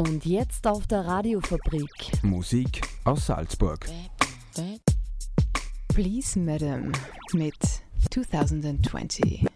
Und jetzt auf der Radiofabrik. Musik aus Salzburg. Please Madam mit 2020.